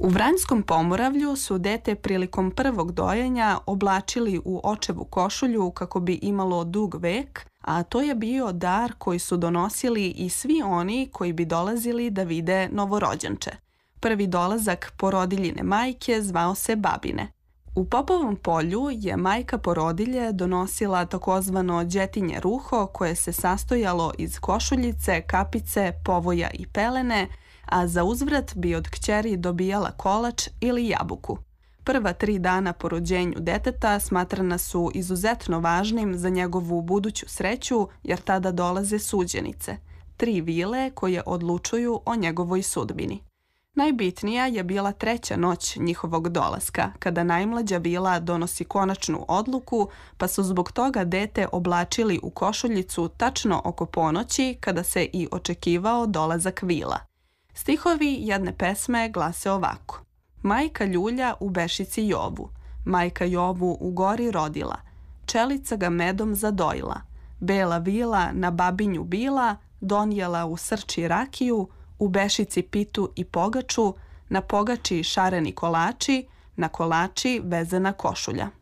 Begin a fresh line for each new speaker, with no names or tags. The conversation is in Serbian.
U Vranjskom Pomoravlju su dete prilikom prvog dojenja oblačili u očevu košulju kako bi imalo dug vek, a to je bio dar koji su donosili i svi oni koji bi dolazili da vide novorođenče. Prvi dolazak porodiljine majke zvao se babine. U Popovom polju je majka porodilje donosila takozvano đetinje ruho koje se sastojalo iz košuljice, kapice, povoja i pelene, a za uzvrat bi od kćeri dobijala kolač ili jabuku. Prva 3 dana po rođenju deteta smatrana su izuzetno važnim za njegovu buduću sreću jer tada dolaze suđenice, 3 vile koje odlučuju o njegovoj sudbini. Najbitnija je bila 3. noć njihovog dolaska, kada najmlađa vila donosi konačnu odluku, pa su zbog toga dete oblačili u košuljicu tačno oko ponoći kada se i očekivao dolazak vila. Stihovi jedne pesme glase ovako. Majka ljulja u bešici Jovu, majka Jovu u gori rodila, čelica ga medom zadojila, bela vila na babinju bila, donijela u srči rakiju, u bešici pitu i pogaču, na pogači šareni kolači, na kolači vezana košulja.